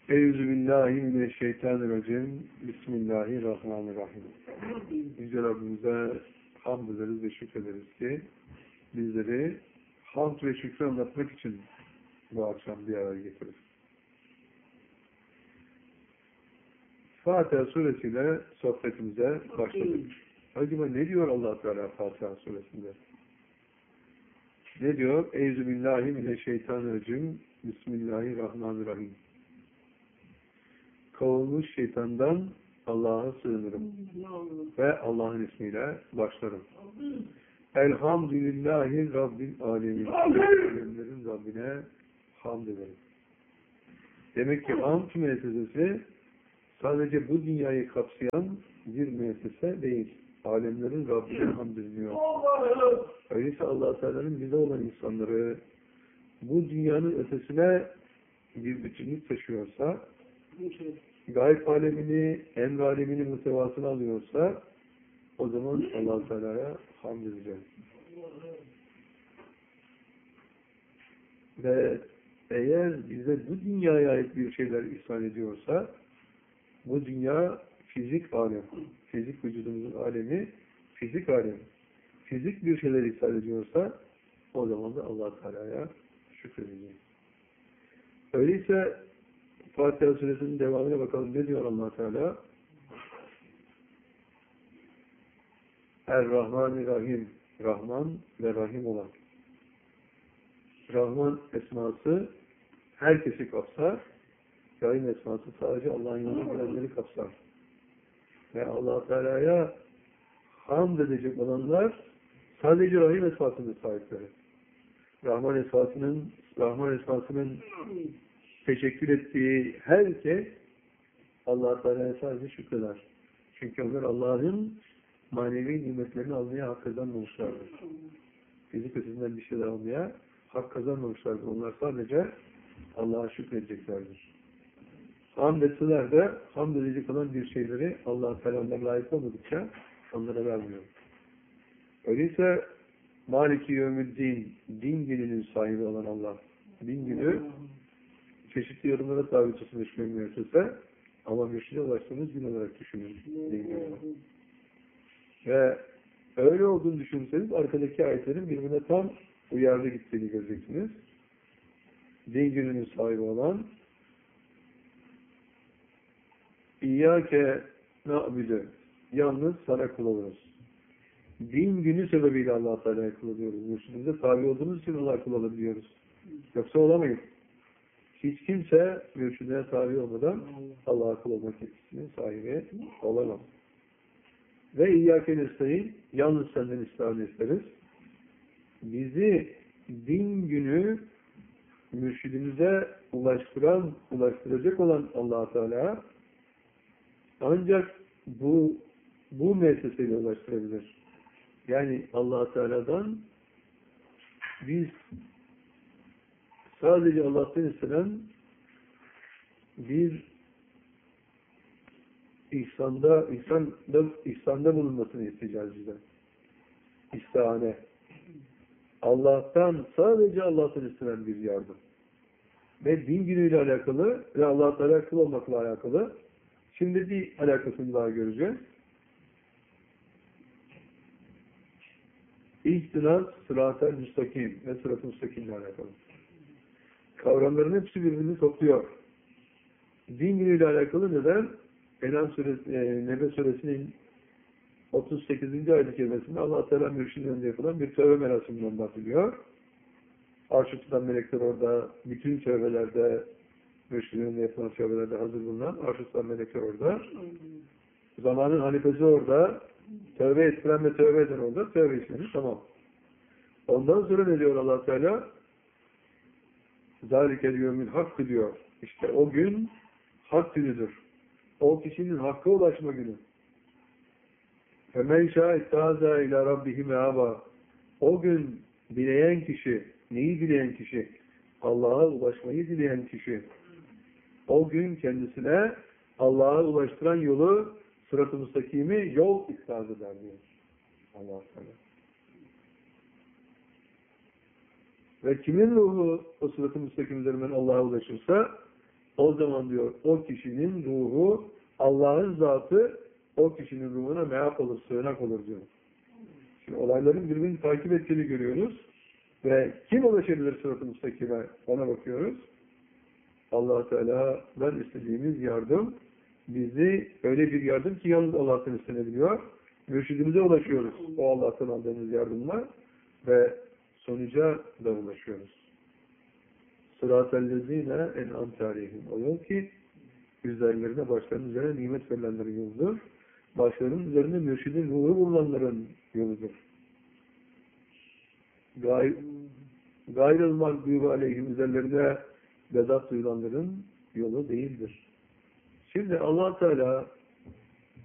Euzubillahimineşşeytanirracim. Bismillahirrahmanirrahim. Yüce Rabbimize hamd ederiz ve şükrederiz ki bizleri hamd ve şükrü anlatmak için bu akşam bir araya getirir. Fatiha suresiyle sohbetimize başladık. Acaba ne diyor Allah Teala Fatiha suresinde? Ne diyor? Euzubillahimineşşeytanirracim. Bismillahirrahmanirrahim. Kovulmuş şeytandan Allah'a sığınırım. Ve Allah'ın ismiyle başlarım. Elhamdülillahi Rabbil alemin. Alemlerin Rabbine hamd ederim. Demek ki hamd müessesesi sadece bu dünyayı kapsayan bir müessese değil. Alemlerin Rabbine hamd ediliyor. Öyleyse Allah Teala'nın bize olan insanları bu dünyanın ötesine bir bütünlük taşıyorsa, gayb alemini, emr alemini muhtevasını alıyorsa, o zaman Allah Teala'ya hamd edeceğiz. Ve eğer bize bu dünyaya ait bir şeyler ihsan ediyorsa, bu dünya fizik alem, fizik vücudumuzun alemi, fizik alem, fizik bir şeyler ihsan ediyorsa, o zaman da Allah Teala'ya şükredeceğiz. Öyleyse Fatiha suresinin devamına bakalım. Ne diyor Allah Teala? Er-Rahmanir-Rahim. Rahman ve Rahim olan. Rahman esması herkesi kapsar. Rahim esması sadece Allah'ın yolunu bilenleri kapsar. Ve Allah Teala'ya hamd edecek olanlar sadece Rahim esmasının sahipleri. Rahman esmasının teşekkür ettiği herkes Allah Teala'ya sadece şükreder. Çünkü onlar Allah'ın manevi nimetlerini almaya hak kazanmamışlardır. Fizik ötesinden bir şeyler almaya hak kazanmamışlardır. Onlar sadece Allah'a şükredeceklerdir. Hamd etseler de hamd edecek olan bir şeyleri Allah Teala'ya layık olmadıkça onlara vermiyor. Öyleyse Maliki Yevmiddin, din gününün sahibi olan Allah. Din günü çeşitli yorumlara tabi tutulmuş bir müessese ama mürşide ulaştığımız gün olarak düşünün. Ve öyle olduğunu düşünseniz arkadaki ayetlerin birbirine tam uyarlı gittiğini göreceksiniz. Din gününün sahibi olan İyyâke na'budu, yalnız sana kul oluruz. Din günü sebebiyle Allah-u Teala'ya kul oluyoruz. Mürşidimize tabi olduğumuz için Allah'a kul olabiliyoruz. Yoksa olamayız. Hiç kimse mürşidine tabi olmadan Allah'a kul olmak yetkisinin sahibi olamaz. Ve İyyâke nestaîn, yalnız senden istiğane isteriz. Bizi din günü mürşidimize ulaştıracak olan Allah-u Teala ancak bu müesseseyle ulaştırabilir. Yani Allah-u Teala'dan biz sadece Allah'tan istenen bir ihsanda bulunmasını isteyeceğiz bize. İstihane. Sadece Allah'tan istenen bir yardım. Ve din günüyle alakalı ve Allah-u Teala kul olmakla alakalı şimdi bir alakasını daha göreceğiz. İhtinas, sırat-ı müstakim ve sırat-ı müstakimle alakalı. Kavramların hepsi birbirini topluyor. Din günüyle alakalı neden? Nebe suresinin 38. ayet-i kerimesinde Allah-u Teala mürşidin önünde yapılan bir tövbe merasiminden bahsediyor. Arş-ı tutan melekler orada, bütün tövbelerde, mürşidin önünde yapılan tövbelerde hazır bulunan arş-ı tutan melekler orada. Zamanın halifesi orada, tövbe ettiren ve tövbe eden orada, tövbe işlemi tamam. Ondan sonra ne diyor Allah-u Teala? Zâlikel yevmil hakkı diyor. İşte o gün hak günüdür. O kişinin hakka ulaşma günü. فَمَنْ شَاءَ اِتَّهَذَا اِلَى رَبِّهِ مَعَبًا. O gün dileyen kişi, neyi dileyen kişi? Allah'a ulaşmayı dileyen kişi. O gün kendisine Allah'a ulaştıran yolu, sırat-ı müstakimi yol ikraz eder diyor. Allah-u Teala. Ve kimin ruhu o sırat-ı müstakim üzerinden Allah'a ulaşırsa O zaman diyor o kişinin ruhu, Allah'ın zatı o kişinin ruhuna meyak olur, sığınak olur diyor. Şimdi olayların birbirini takip ettiğini görüyoruz. Ve kim ulaşabilir sırat-ı müstakime? Ona bakıyoruz. Allah Teala'dan istediğimiz yardım bizi öyle bir yardım ki yalnız Allah'tan istenebiliyor. Mürşidimize ulaşıyoruz o Allah'tan aldığımız yardımla ve sonuca da ulaşıyoruz. Sırat-ellezine en'amte aleyhim. O yol ki üzerlerine, başlarının üzerine nimet verilenlerin yoludur. Başlarının üzerine mürşidin ruhu vurulanların yoludur. Gayrıl mağdubi aleyhim, üzerlerine gazap duyulanların yolu değildir. Şimdi Allah Teala